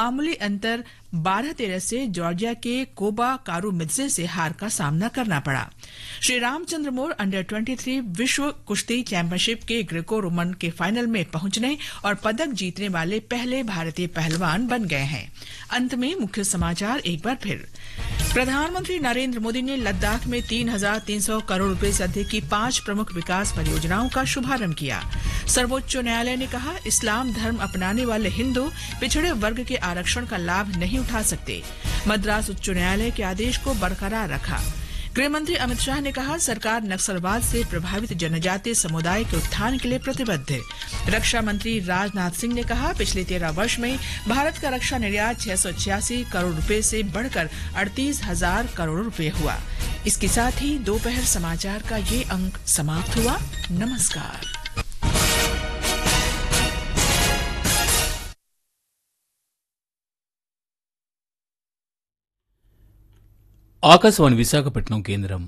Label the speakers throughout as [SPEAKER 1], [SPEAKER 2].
[SPEAKER 1] मामूली अंतर 12-13 से जॉर्जिया के कोबा कारुमिड्जे से हार का सामना करना पड़ा। श्री रामचंद्र मोर अंडर 23 विश्व कुश्ती चैंपियनशिप के ग्रेको रोमन के फाइनल में पहुंचने और पदक जीतने वाले पहले भारतीय पहलवान बन गए हैं। अंत में मुख्य समाचार एक बार फिर। प्रधानमंत्री नरेंद्र मोदी ने लद्दाख में 3,300 करोड़ रुपए से अधिक की 5 प्रमुख विकास परियोजनाओं का शुभारंभ किया। सर्वोच्च न्यायालय ने कहा, इस्लाम धर्म अपनाने वाले हिंदू पिछड़े वर्ग के आरक्षण का लाभ नहीं उठा सकते। मद्रास उच्च न्यायालय के आदेश को बरकरार रखा। गृह मंत्री अमित शाह ने कहा, सरकार नक्सलवाद से प्रभावित जनजातीय समुदाय के उत्थान के लिए प्रतिबद्ध। रक्षा मंत्री राजनाथ सिंह ने कहा, पिछले 13 वर्ष में भारत का रक्षा निर्यात 686 करोड़ रुपए से बढ़कर 38,000 करोड़ रुपए हुआ। इसके साथ ही दोपहर समाचार का ये अंक समाप्त हुआ। नमस्कार।
[SPEAKER 2] ఆకాశవాణి విశాఖపట్నం కేంద్రం.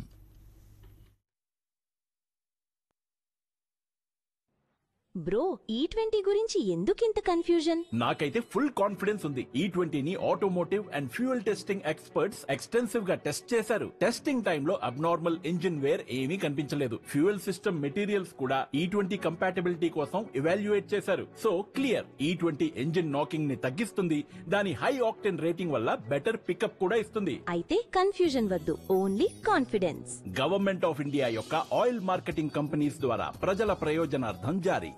[SPEAKER 3] బ్రో, E20 గురించి ఎందుకింత కన్ఫ్యూజన్?
[SPEAKER 4] నాకైతే ఫుల్ కాన్ఫిడెన్స్ ఉంది. E20ని automotive and fuel testing experts extensive గా టెస్ట్ చేశారు. టెస్టింగ్ టైమ్ లో అబ్నార్మల్ ఇంజిన్ వేర్ ఏమీ కనిపించలేదు. ఫ్యూయల్ సిస్టమ్ మెటీరియల్స్ కూడా E20 కంపాటబిలిటీ కోసం ఎవాల్యుయేట్ చేశారు. So clear, E20 engine knocking ని తగ్గిస్తుంది. దాని హై ఆక్టెన్ రేటింగ్ వల్ల బెటర్ పికప్ కూడా ఇస్తుంది.
[SPEAKER 3] అయితే కన్ఫ్యూజన్ వద్దు, only confidence.
[SPEAKER 4] Government of India యొక్క ఆయిల్ మార్కెటింగ్ కంపెనీస్ ద్వారా ప్రజల ప్రయోజనార్థం జారీ.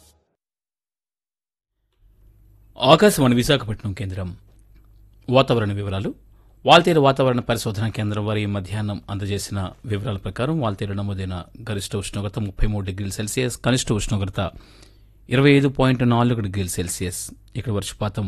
[SPEAKER 2] ఆకాశవాణి విశాఖపట్నం కేంద్రం. వాతావరణ వివరాలు. వాల్తేరు వాతావరణ పరిశోధన కేంద్రం వారి మధ్యాహ్నం అందజేసిన వివరాల ప్రకారం వాల్తేరు నమోదైన గరిష్ట ఉష్ణోగ్రత 33 డిగ్రీల సెల్సియస్, కనిష్ట ఉష్ణోగ్రత 25.4 డిగ్రీల సెల్సియస్. ఇక్కడ వర్షపాతం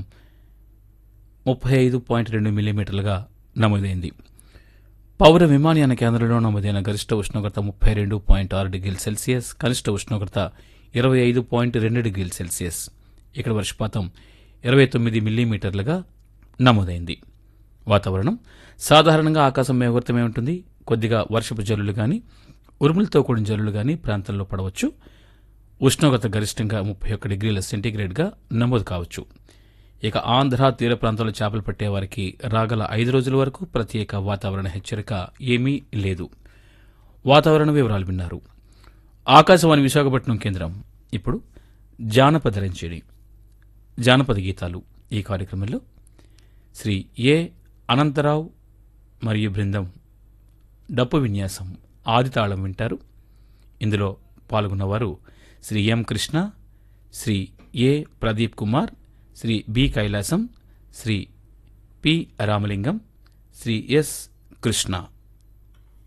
[SPEAKER 2] 35.2 మిల్లీమీటర్లుగా నమోదైంది. పౌర విమానయాన కేంద్రంలో నమోదైన గరిష్ట ఉష్ణోగ్రత 32.6 డిగ్రీల సెల్సియస్, కనిష్ట ఉష్ణోగ్రత 25.2 డిగ్రీల సెల్సియస్. ఇక్కడ వర్షపాతం 29 మిల్లీమీటర్లుగా నమోదైంది. వాతావరణం సాధారణంగా ఆకాశం మేఘావృతమై ఉంటుంది. కొద్దిగా వర్షపు జల్లులు గాని, ఉరుములతో కూడిన జల్లులు గాని ప్రాంతాల్లో పడవచ్చు. ఉష్ణోగ్రత గరిష్టంగా 31 డిగ్రీల సెంటీగ్రేడ్గా నమోదు కావచ్చు. ఇక ఆంధ్ర తీర ప్రాంతాల్లో చేపలు పట్టే వారికి రాగల 5 రోజుల వరకు ప్రత్యేక వాతావరణ హెచ్చరిక ఏమీ లేదు. వాతావరణ వివరాలు విన్నారు. ఆకాశవాణి విశాఖపట్నం కేంద్రం. ఇప్పుడు జానపద రంజని, జానపద గీతాలు. ఈ కార్యక్రమంలో శ్రీ ఏ అనంతరావు మరియు బృందం డప్పు విన్యాసం ఆదితాళం వింటారు. ఇందులో పాల్గొన్నవారు శ్రీ ఎం కృష్ణ, శ్రీ ఏ Pradeep Kumar, Shri B Kailasam, Shri P Ramalingam, Shri yes Krishna.